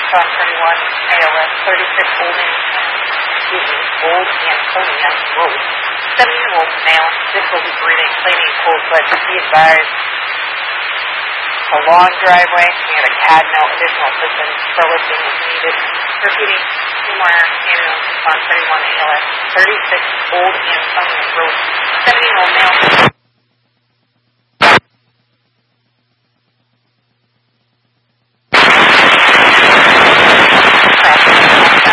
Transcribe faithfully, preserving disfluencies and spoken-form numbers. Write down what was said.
John thirty-one, A L S thirty-six, Old excuse me, Old Antonia Road. seven-year-old male, difficulty breathing, cleaning cold, but be advised. A long driveway, we had a C A D note, additional assistance for lifting is needed. Repeating, Newmar ambulance response thirty-one, A L S thirty-six, Old Antonia Road. seven-year-old male.